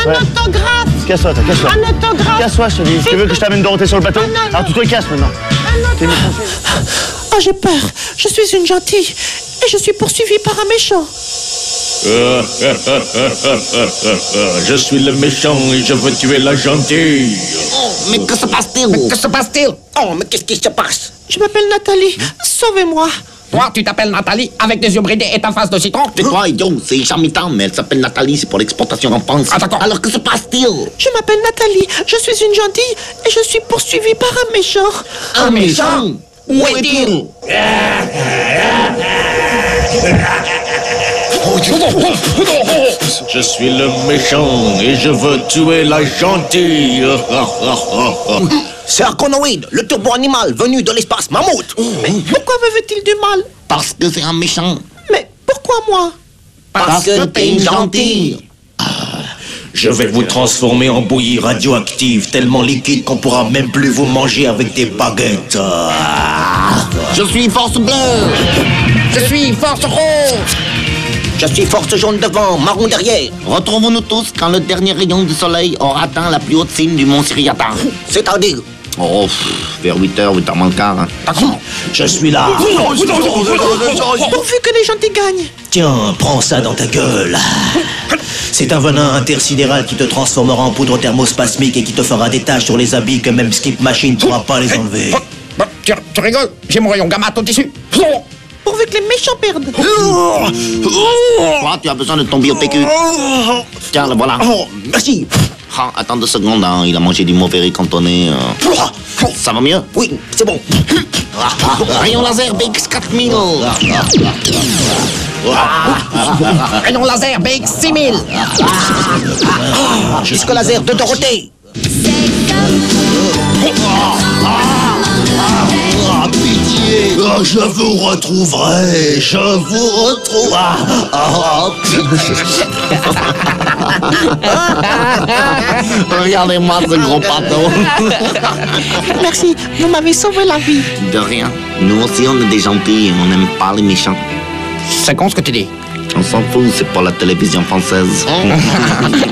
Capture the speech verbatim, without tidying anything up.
Un ouais. autographe. Casse-toi, toi, casse-toi. Un autographe. Casse-toi, je te dis. Tu veux que je t'amène Dorothée sur le bateau? Non, non, non. Alors tu te casses maintenant. T'es méchant. Oh, j'ai peur. Je suis une gentille et je suis poursuivie par un méchant. Je suis le méchant et je veux tuer la gentille. Oh, mais que se passe-t-il? Mais que se passe-t-il? Oh, mais qu'est-ce qui se passe? Je m'appelle Nathalie. Sauvez-moi. Toi, tu t'appelles Nathalie avec des yeux bridés et ta face de citron? C'est quoi, idiot? C'est charmitant, mais elle s'appelle Nathalie, c'est pour l'exportation en France. Ah, d'accord. Alors que se passe-t-il? Je m'appelle Nathalie. Je suis une gentille et je suis poursuivie par un méchant. Un méchant? Où est-il? Je suis le méchant et je veux tuer la gentille. C'est Arconoïde, le turbo-animal venu de l'espace mammouth. Mais pourquoi me veut-il du mal? Parce que c'est un méchant. Mais pourquoi moi? Parce que t'es une gentille. Je vais vous transformer en bouillie radioactive, tellement liquide qu'on pourra même plus vous manger avec des baguettes. Je suis force bleue. Je suis force rose. Je suis force jaune devant, marron derrière. Retrouvons-nous tous quand le dernier rayon du soleil aura atteint la plus haute cime du mont Siriata. C'est-à-dire? Oh, pff, vers huit heures, huit heures moins le quart. Hein. D'accord. Je suis là. Pourvu que les gentils gagnent. Tiens, prends ça dans ta gueule. C'est un venin intersidéral qui te transformera en poudre thermospasmique et qui te fera des taches sur les habits que même Skip Machine ne pourra pas les enlever. Tu, tu rigoles? J'ai mon rayon gamma au tissu. Pourvu que les méchants perdent. Quoi, tu as besoin de ton bio-P Q? Tiens, le voilà. Oh, merci. Ah, attends deux secondes, hein, il a mangé du mauvais riz cantonné. euh. Ça va mieux? Oui, c'est bon. Rayon laser B X quatre mille. Rayon laser B X six mille. Disque laser de Dorothée. Ah, pitié, oh, je vous retrouverai, je vous retrouverai. Ah, Regardez-moi ce gros pâteau. Merci, vous m'avez sauvé la vie. De rien. Nous aussi, on est des gentils et on n'aime pas les méchants. C'est con ce que tu dis. On s'en fout, c'est pour la télévision française.